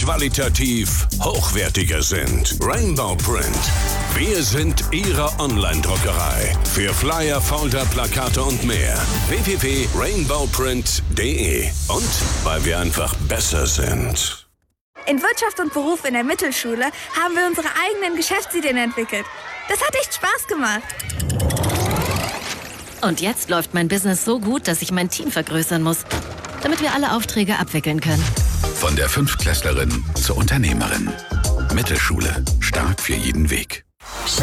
qualitativ hochwertiger sind. Rainbow Print. Wir sind Ihre Online-Druckerei. Für Flyer, Folder, Plakate und mehr. www.rainbowprint.de. Und weil wir einfach besser sind. In Wirtschaft und Beruf in der Mittelschule haben wir unsere eigenen Geschäftsideen entwickelt. Das hat echt Spaß gemacht. Und jetzt läuft mein Business so gut, dass ich mein Team vergrößern muss, damit wir alle Aufträge abwickeln können. Von der Fünftklässlerin zur Unternehmerin. Mittelschule. Stark für jeden Weg.